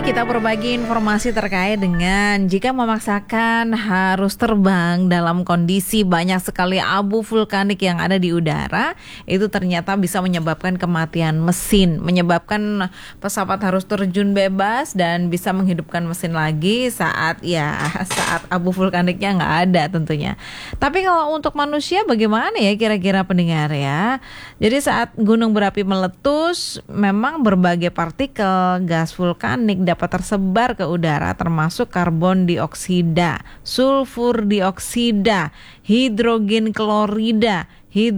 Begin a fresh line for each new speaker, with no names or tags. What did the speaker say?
kita berbagi informasi terkait dengan jika memaksakan harus terbang dalam kondisi banyak sekali abu vulkanik yang ada di udara, itu ternyata bisa menyebabkan kematian mesin, menyebabkan pesawat harus terjun bebas dan bisa menghidupkan mesin lagi saat abu vulkaniknya nggak ada tentunya. Tapi kalau untuk manusia bagaimana ya kira-kira pendengar ya? Jadi saat gunung berapi meletus, memang berbagai partikel gas vulkanik dapat tersebar ke udara, termasuk karbon dioksida, sulfur dioksida, hidrogen klorida,